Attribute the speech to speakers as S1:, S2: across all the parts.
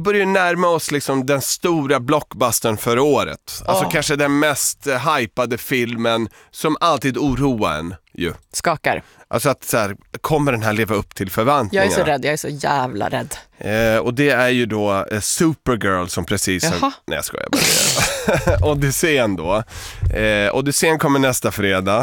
S1: börjar närma oss liksom den stora blockbustern för året. Alltså kanske den mest hypade filmen som alltid oroar en ju.
S2: Skakar.
S1: Alltså att så här, kommer den här leva upp till förväntningarna?
S2: Jag är så rädd, jag är så jävla rädd.
S1: Och det är ju då Supergirl som precis har... Nej, jag skojar bara. Odysseen då. Odysseen kommer nästa fredag.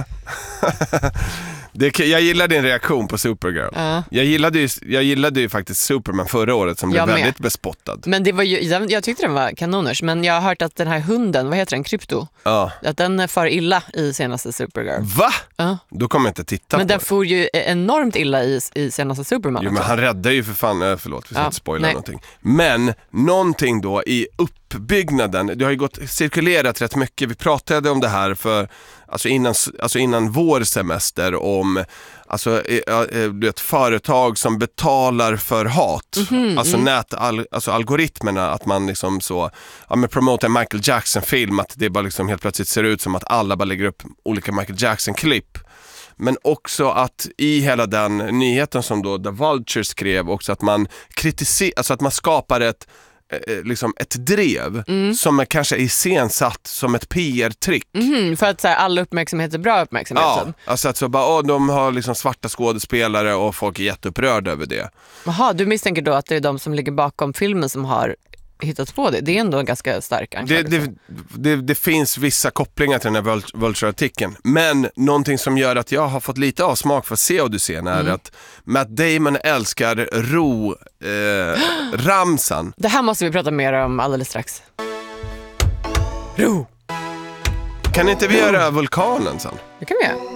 S1: Jag gillar din reaktion på Supergirl. Jag gillade ju faktiskt Superman förra året som blev väldigt bespottad.
S2: Men det var ju, jag tyckte den var kanoners. Men jag har hört att den här hunden, vad heter den, Krypto? Att den far illa i senaste Supergirl.
S1: Va? Då kommer jag inte titta
S2: men
S1: på
S2: den får ju enormt illa i senaste Superman.
S1: Jo, men han räddar ju för fan, förlåt, vi ska inte spoila någonting. Men någonting då i uppbyggnaden, det har ju cirkulerat rätt mycket. Vi pratade om det här för innan vår semester om ett företag som betalar för hat. Algoritmerna, att man liksom så promotar en Michael Jackson-film, att det bara liksom helt plötsligt ser ut som att alla bara lägger upp olika Michael Jackson-klipp. Men också att i hela den nyheten som då The Vulture skrev också, att man kritiserar, att man skapar ett drev som kanske är iscensatt som ett PR-trick.
S2: För att så här, all uppmärksamhet är bra uppmärksamhet.
S1: Ja, alltså att så bara, de har liksom svarta skådespelare och folk är jätteupprörda över det.
S2: Jaha, du misstänker då att det är de som ligger bakom filmen som har hittat på det. Det är ändå en ganska stark anklagelse.
S1: Det finns vissa kopplingar till den här Vulture-artikeln. Men någonting som gör att jag har fått lite avsmak för att se Odysseen är att Matt Damon älskar ramsan.
S2: Det här måste vi prata mer om alldeles strax. Ro.
S1: Kan inte vi göra vulkanen sen?
S2: Det kan vi göra.